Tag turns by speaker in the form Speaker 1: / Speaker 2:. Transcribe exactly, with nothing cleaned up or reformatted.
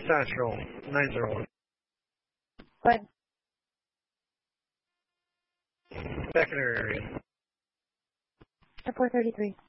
Speaker 1: Central, nine zero one.
Speaker 2: Go ahead.
Speaker 1: Secondary area.
Speaker 2: At four thirty-three.